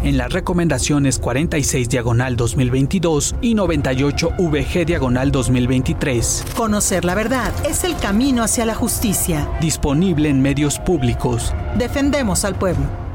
en las recomendaciones 46/2022 y 98/VG/2023. Conocer la verdad es el camino hacia la justicia. Disponible en medios públicos. Defendemos al pueblo.